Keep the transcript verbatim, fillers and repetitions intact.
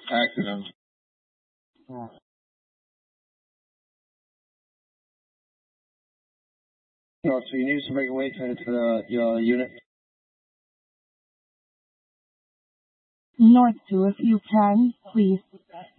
accident. Oh. No, so you need to make a way to, to the, your unit. North two if you can, please.